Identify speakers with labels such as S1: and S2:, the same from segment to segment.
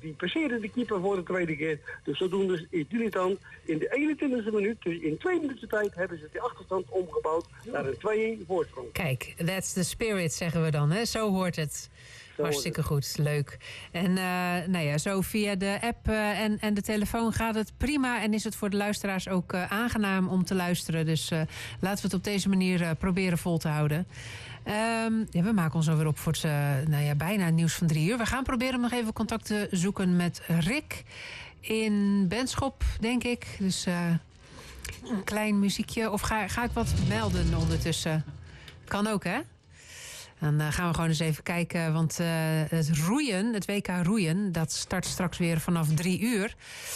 S1: die passeerde de keeper voor de tweede keer. Dus zodoende is Dilitan in de 21e minuut, dus in 2 minuten tijd, hebben ze die achterstand omgebouwd naar een 2-1 voorsprong.
S2: Kijk, that's the spirit, zeggen we dan. Hè? Zo hoort het. Hartstikke goed, leuk. En nou ja, zo via de app en de telefoon gaat het prima. En is het voor de luisteraars ook aangenaam om te luisteren. Dus laten we het op deze manier proberen vol te houden. Ja, we maken ons alweer op voor het bijna nieuws van 3 uur. We gaan proberen om nog even contact te zoeken met Rick in Benschop, denk ik. Dus een klein muziekje. Of ga ik wat melden ondertussen? Kan ook, hè? Dan gaan we gewoon eens even kijken, want het WK roeien, dat start straks weer vanaf 3 uur.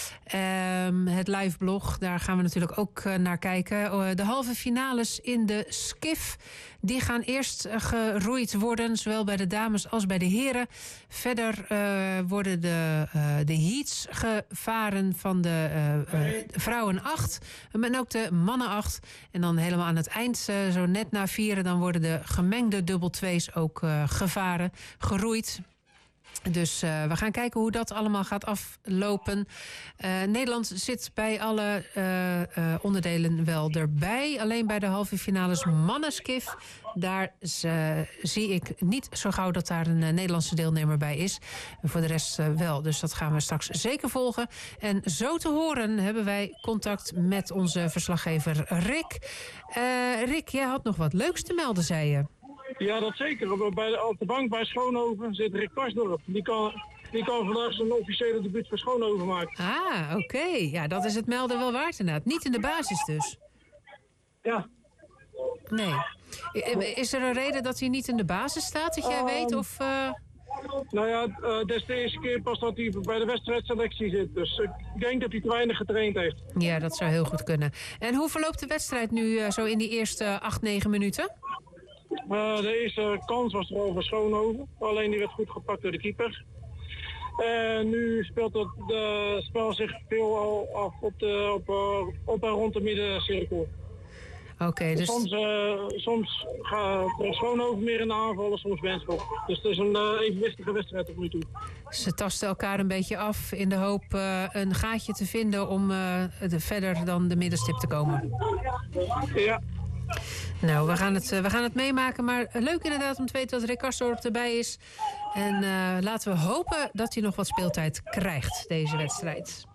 S2: Het live blog, daar gaan we natuurlijk ook naar kijken. De halve finales in de skiff, die gaan eerst geroeid worden, zowel bij de dames als bij de heren. Verder worden de heats gevaren van de vrouwen 8, en ook de mannen 8. En dan helemaal aan het eind, zo net na 4, dan worden de gemengde dubbel 2's ook gevaren, geroeid. Dus we gaan kijken hoe dat allemaal gaat aflopen. Nederland zit bij alle onderdelen wel erbij. Alleen bij de halve finales mannenskif, daar zie ik niet zo gauw dat daar een Nederlandse deelnemer bij is. En voor de rest wel. Dus dat gaan we straks zeker volgen. En zo te horen hebben wij contact met onze verslaggever Rick. Rick, jij had nog wat leuks te melden, zei je.
S3: Ja, dat zeker. Op de bank bij Schoonhoven zit Rick Karsdorp. Die kan vandaag zijn officiële debuut voor Schoonhoven maken.
S2: Ah, oké. Ja, dat is het melden wel waard inderdaad. Niet in de basis dus.
S3: Ja.
S2: Nee. Is er een reden dat hij niet in de basis staat, dat jij weet? Of,
S3: Nou ja, dit is de eerste keer pas dat hij bij de wedstrijdselectie zit. Dus ik denk dat hij te weinig getraind heeft.
S2: Ja, dat zou heel goed kunnen. En hoe verloopt de wedstrijd nu zo in die eerste 8-9 minuten?
S3: De eerste kans was er al voor Schoonhoven. Alleen die werd goed gepakt door de keeper. En nu speelt het spel zich veel al af op en rond de middencirkel.
S2: Oké, dus
S3: soms gaat Schoonhoven meer in de aanvallen, soms Benschop. Dus het is een evenwichtige wedstrijd tot nu toe.
S2: Ze tasten elkaar een beetje af in de hoop een gaatje te vinden om verder dan de middenstip te komen.
S3: Ja.
S2: Nou, we gaan het meemaken, maar leuk inderdaad om te weten dat Rick Karsdorp erbij is. En laten we hopen dat hij nog wat speeltijd krijgt, deze wedstrijd.